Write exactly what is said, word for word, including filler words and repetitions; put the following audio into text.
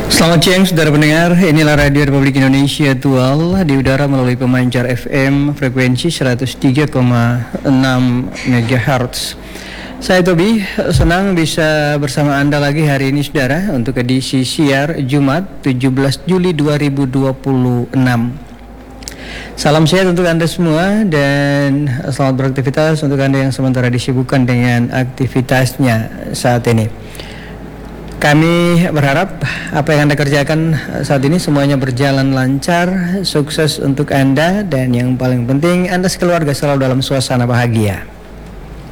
Selamat siang saudara pendengar, inilah Radio Republik Indonesia Dual di udara melalui pemancar F M frekuensi seratus tiga koma enam megahertz. Saya Tobi, senang bisa bersama Anda lagi hari ini saudara untuk edisi siar Jumat tujuh belas Juli dua ribu dua puluh enam. Salam sehat untuk Anda semua dan selamat beraktivitas untuk Anda yang sementara disibukkan dengan aktivitasnya saat ini. Kami berharap apa yang Anda kerjakan saat ini semuanya berjalan lancar, sukses untuk Anda, dan yang paling penting Anda sekeluarga selalu dalam suasana bahagia.